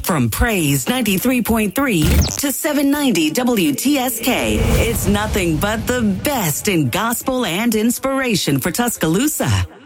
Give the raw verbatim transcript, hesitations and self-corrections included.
From Praise ninety-three point three to seven ninety W T S K, it's nothing but the best in gospel and inspiration for Tuscaloosa.